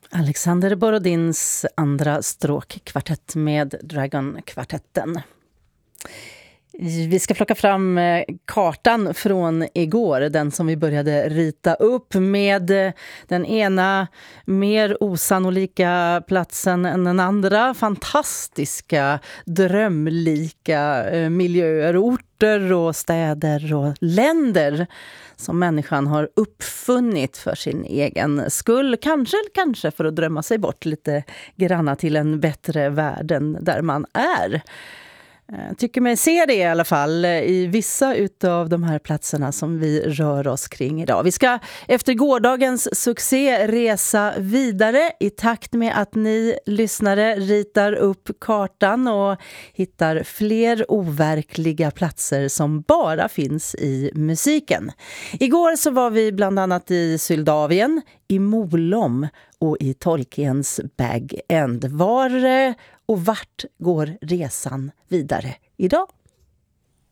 Alexander Borodins andra stråkkvartett med Dragon-kvartetten. Vi ska plocka fram kartan från igår, den som vi började rita upp med den ena mer osannolika platsen än den andra. Fantastiska, drömlika miljöer, orter och städer och länder som människan har uppfunnit för sin egen skull. Kanske för att drömma sig bort lite granna till en bättre värld än där man är. Tycker mig se det i alla fall i vissa utav de här platserna som vi rör oss kring idag. Vi ska efter gårdagens succé resa vidare i takt med att ni lyssnare ritar upp kartan och hittar fler overkliga platser som bara finns i musiken. Igår så var vi bland annat i Syldavien, i Molom och i Tolkiens Bag End. Var och vart går resan vidare idag?